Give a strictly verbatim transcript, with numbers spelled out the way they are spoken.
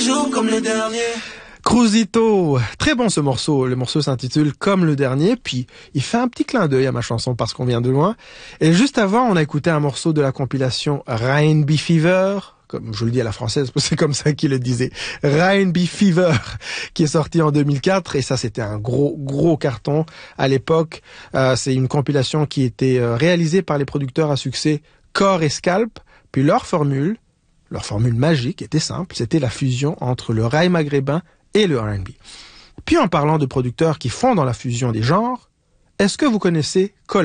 jour comme le dernier. Cruzito, très bon ce morceau. Le morceau s'intitule Comme le dernier, puis il fait un petit clin d'œil à ma chanson parce qu'on vient de loin. Et juste avant, on a écouté un morceau de la compilation R and B Fever, comme je le dis à la française, c'est comme ça qu'il le disait, R and B Fever, qui est sorti en deux mille quatre, et ça c'était un gros gros carton à l'époque. Euh, c'est une compilation qui était euh, réalisée par les producteurs à succès Core et Scalp, puis leur formule, leur formule magique était simple, c'était la fusion entre le raï maghrébin et le R and B. Puis en parlant de producteurs qui font dans la fusion des genres, est-ce que vous connaissez Colin?